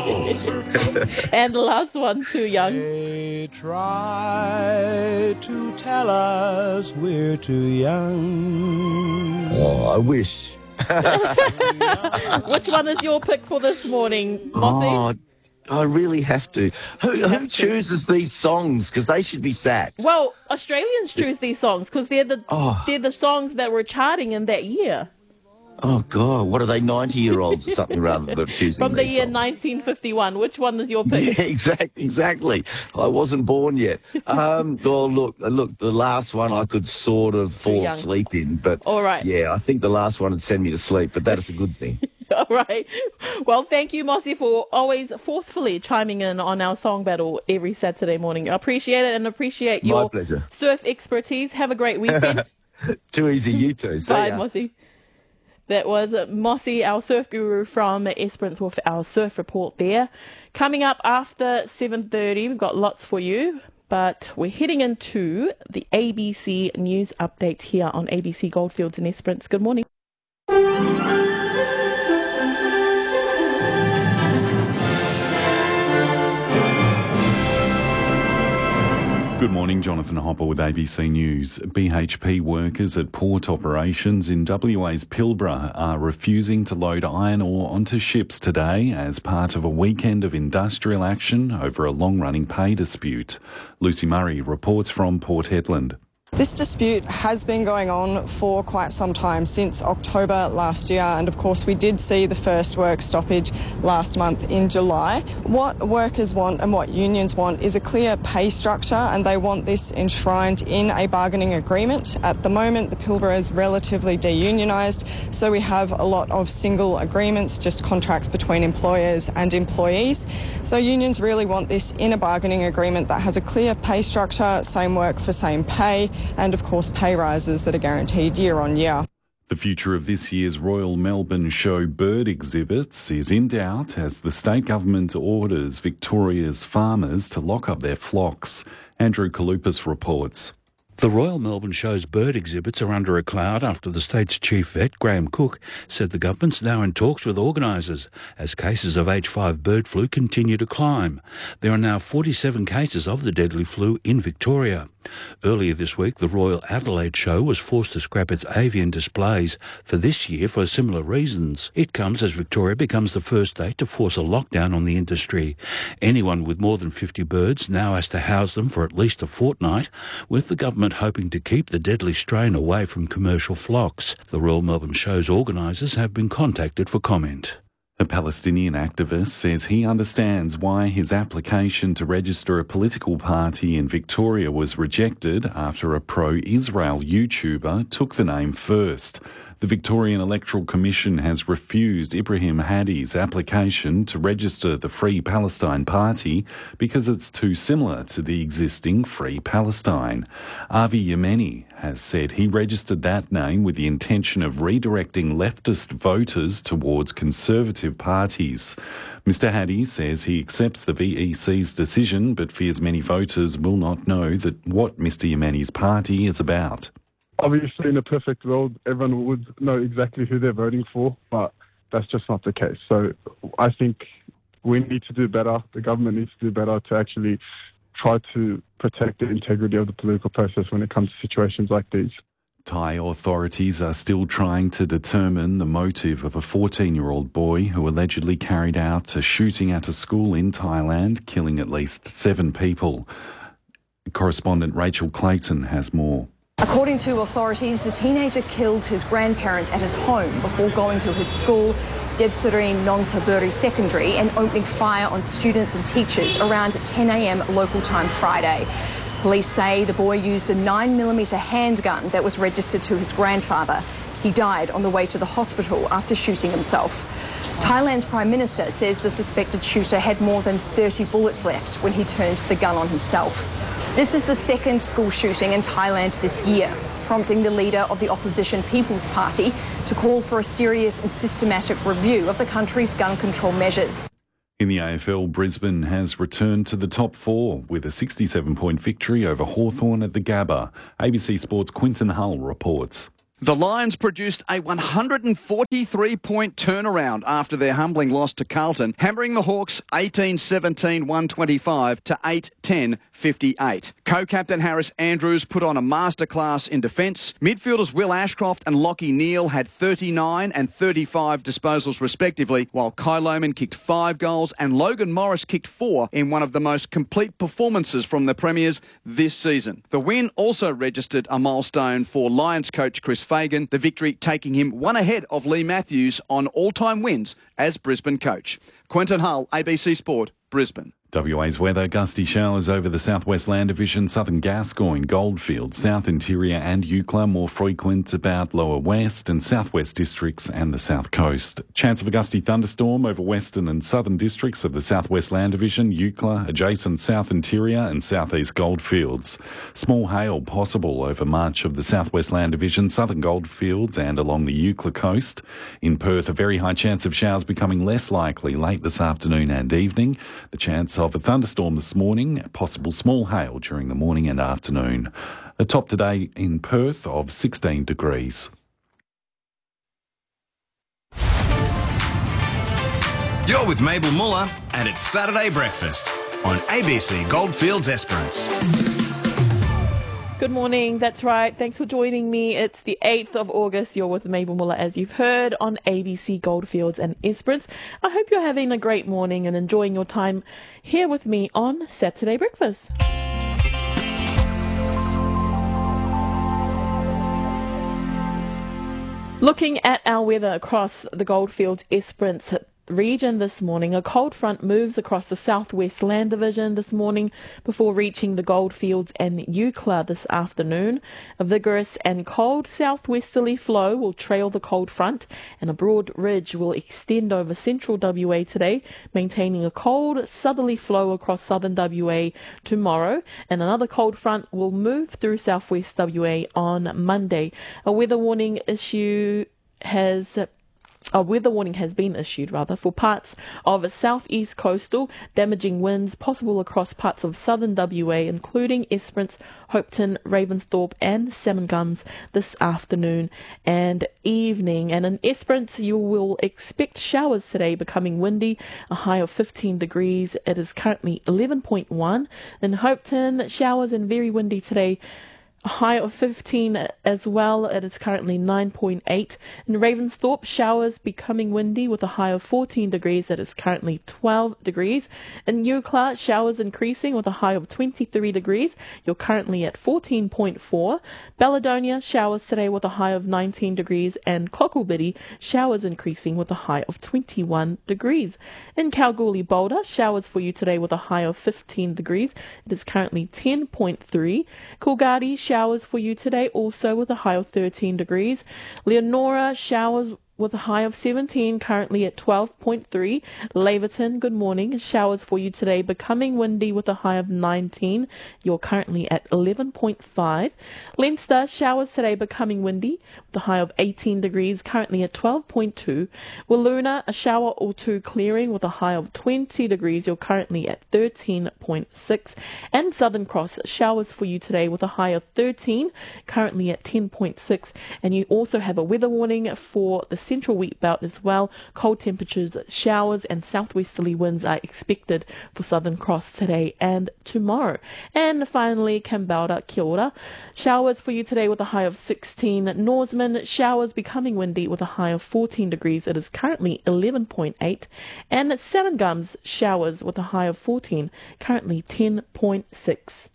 balls. And the last one, Too Young. They try to tell us we're too young. Oh, I wish. Which one is your pick for this morning, Mossy? I really have to. Who chooses these songs? Because they should be sacked. Well, Australians choose these songs because they're the songs that were charting in that year. Oh, God. What are they, 90-year-olds or something rather than choosing From the these year songs? 1951. Which one is your pick? Yeah, exactly. I wasn't born yet. Well, look, the last one I could sort of fall asleep in. But, all right. Yeah, I think the last one would send me to sleep, but that is a good thing. All right. Well, thank you, Mossy, for always forcefully chiming in on our song battle every Saturday morning. I appreciate it and appreciate your surf expertise. Have a great weekend. Too easy, you two. Bye, Mossy. That was Mossy, our surf guru from Esperance, with our surf report there. Coming up after 7:30, we've got lots for you, but we're heading into the ABC News Update here on ABC Goldfields in Esperance. Good morning. Good morning, Jonathan Hopper with ABC News. BHP workers at port operations in WA's Pilbara are refusing to load iron ore onto ships today as part of a weekend of industrial action over a long-running pay dispute. Lucy Murray reports from Port Hedland. This dispute has been going on for quite some time, since October last year, and of course we did see the first work stoppage last month in July. What workers want and what unions want is a clear pay structure, and they want this enshrined in a bargaining agreement. At the moment, the Pilbara is relatively deunionised, so we have a lot of single agreements, just contracts between employers and employees. So unions really want this in a bargaining agreement that has a clear pay structure, same work for same pay, and of course pay rises that are guaranteed year on year. The future of this year's Royal Melbourne Show bird exhibits is in doubt as the state government orders Victoria's farmers to lock up their flocks. Andrew Kalupas reports. The Royal Melbourne Show's bird exhibits are under a cloud after the state's chief vet, Graham Cook, said the government's now in talks with organisers as cases of H5 bird flu continue to climb. There are now 47 cases of the deadly flu in Victoria. Earlier this week, the Royal Adelaide Show was forced to scrap its avian displays for this year for similar reasons. It comes as Victoria becomes the first state to force a lockdown on the industry. Anyone with more than 50 birds now has to house them for at least a fortnight, with the government hoping to keep the deadly strain away from commercial flocks. The Royal Melbourne Show's organisers have been contacted for comment. A Palestinian activist says he understands why his application to register a political party in Victoria was rejected after a pro-Israel YouTuber took the name first. The Victorian Electoral Commission has refused Ibrahim Hadi's application to register the Free Palestine Party because it's too similar to the existing Free Palestine. Avi Yemeni has said he registered that name with the intention of redirecting leftist voters towards conservative parties. Mr Hadi says he accepts the VEC's decision but fears many voters will not know what Mr Yemeni's party is about. Obviously, in a perfect world, everyone would know exactly who they're voting for, but that's just not the case. So I think we need to do better. The government needs to do better to actually try to protect the integrity of the political process when it comes to situations like these. Thai authorities are still trying to determine the motive of a 14-year-old boy who allegedly carried out a shooting at a school in Thailand, killing at least 7 people. Correspondent Rachel Clayton has more. According to authorities, the teenager killed his grandparents at his home before going to his school, Debsarine Nongtaburi Secondary, and opening fire on students and teachers around 10 a.m. local time Friday. Police say the boy used a 9mm handgun that was registered to his grandfather. He died on the way to the hospital after shooting himself. Thailand's Prime Minister says the suspected shooter had more than 30 bullets left when he turned the gun on himself. This is the second school shooting in Thailand this year, prompting the leader of the opposition People's Party to call for a serious and systematic review of the country's gun control measures. In the AFL, Brisbane has returned to the top 4 with a 67-point victory over Hawthorn at the Gabba. ABC Sports' Quinton Hull reports. The Lions produced a 143-point turnaround after their humbling loss to Carlton, hammering the Hawks 18-17-125 to 8-10-58. Co-captain Harris Andrews put on a masterclass in defence. Midfielders Will Ashcroft and Lachie Neale had 39 and 35 disposals respectively, while Kai Lohmann kicked 5 goals and Logan Morris kicked 4 in one of the most complete performances from the Premiers this season. The win also registered a milestone for Lions coach Chris Fagan, the victory taking him one ahead of Lee Matthews on all-time wins as Brisbane coach. Quentin Hull, ABC Sport, Brisbane. WA's weather, gusty showers over the southwest land division, southern Gascoyne, Goldfield, south interior and Eucla, more frequent about lower west and southwest districts and the south coast. Chance of a gusty thunderstorm over western and southern districts of the southwest land division, Eucla, adjacent south interior and southeast Goldfields. Small hail possible over much of the southwest land division, southern Goldfields and along the Eucla coast. In Perth, a very high chance of showers becoming less likely late this afternoon and evening. The chance of a thunderstorm this morning, possible small hail during the morning and afternoon. A top today in Perth of 16 degrees. You're with Mabel Muller and it's Saturday Breakfast on ABC Goldfields Esperance. Good morning, that's right. Thanks for joining me. It's the 8th of August. You're with Mabel Muller, as you've heard, on ABC Goldfields and Esperance. I hope you're having a great morning and enjoying your time here with me on Saturday Breakfast. Looking at our weather across the Goldfields Esperance region this morning, a cold front moves across the southwest land division this morning before reaching the Goldfields and Eucla this afternoon. A vigorous and cold southwesterly flow will trail the cold front, and a broad ridge will extend over central WA today, maintaining a cold southerly flow across southern WA tomorrow, and another cold front will move through southwest WA on Monday. A weather warning has been issued for parts of southeast coastal, damaging winds possible across parts of southern WA, including Esperance, Hopeton, Ravensthorpe and Salmon Gums this afternoon and evening. And in Esperance, you will expect showers today, becoming windy, a high of 15 degrees. It is currently 11.1. In Hopeton, showers and very windy today, a high of 15 as well. It is currently 9.8. In Ravensthorpe, showers becoming windy with a high of 14 degrees. It is currently 12 degrees. In Eucla, showers increasing with a high of 23 degrees. You're currently at 14.4. Belladonna, showers today with a high of 19 degrees. And Cocklebiddy, showers increasing with a high of 21 degrees. In Kalgoorlie Boulder, showers for you today with a high of 15 degrees. It is currently 10.3. Coolgardie, showers for you today, also with a high of 13 degrees. Leonora, showers with a high of 17, currently at 12.3. Laverton, good morning. Showers for you today, becoming windy with a high of 19. You're currently at 11.5. Leinster, showers today, becoming windy with a high of 18 degrees, currently at 12.2. Wiluna, a shower or two clearing with a high of 20 degrees. You're currently at 13.6. And Southern Cross, showers for you today with a high of 13, currently at 10.6. And you also have a weather warning for the central wheat belt as well. Cold temperatures, showers and southwesterly winds are expected for Southern Cross today and tomorrow. And finally, Kambalda, kia ora. Showers for you today with a high of 16. Norseman, showers becoming windy with a high of 14 degrees. It is currently 11.8. And Salmon Gums, showers with a high of 14, currently 10.6.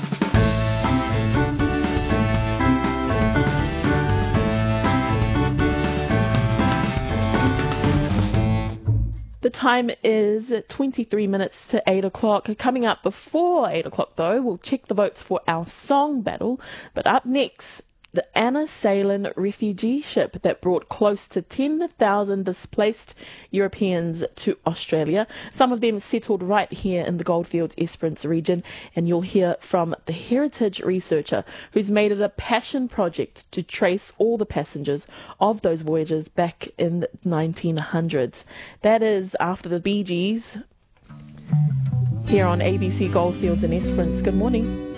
The time is 23 minutes to 8 o'clock. Coming up before 8 o'clock, though, we'll check the votes for our song battle. But up next, the Anna Salen refugee ship that brought close to 10,000 displaced Europeans to Australia. Some of them settled right here in the Goldfields Esperance region, and you'll hear from the heritage researcher who's made it a passion project to trace all the passengers of those voyages back in the 1900s. That is after the Bee Gees here on ABC Goldfields and Esperance. Good morning.